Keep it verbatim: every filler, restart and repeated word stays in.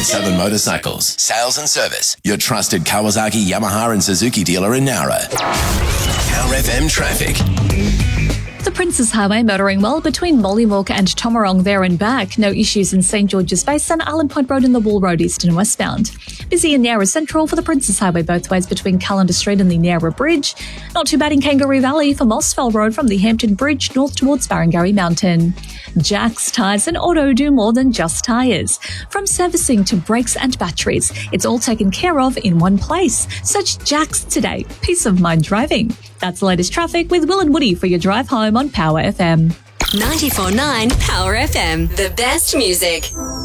Southern Motorcycles. Sales and service. Your trusted Kawasaki, Yamaha and Suzuki dealer in Nowra. Power F M traffic. The Princes Highway motoring well between Mollymook and Tomarong there and back. No issues in St George's Basin, Allen Point Road and the Wall Road east and westbound. Busy in Nowra Central for the Princes Highway both ways between Callender Street and the Nowra Bridge. Not too bad in Kangaroo Valley for Mossfell Road from the Hampton Bridge north towards Barangarry Mountain. Jack's Tyres and Auto do more than just tyres. From servicing to brakes and batteries, it's all taken care of in one place. Search Jack's today. Peace of mind driving. That's the latest traffic with Will and Woody for your drive home on Power F M. ninety-four point nine Power F M. The best music.